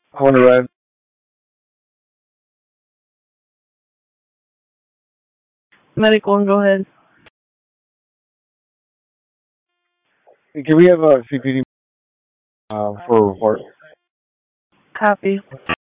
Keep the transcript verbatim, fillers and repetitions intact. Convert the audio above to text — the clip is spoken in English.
I want to ride. Medical, go ahead. Can we have a C P D uh, for a report? Copy.